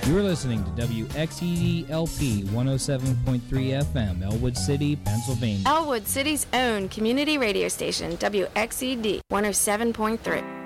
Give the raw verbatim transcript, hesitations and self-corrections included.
You're listening to W X E D L P one oh seven point three F M, Elwood City, Pennsylvania. Elwood City's own community radio station, W X E D one oh seven point three.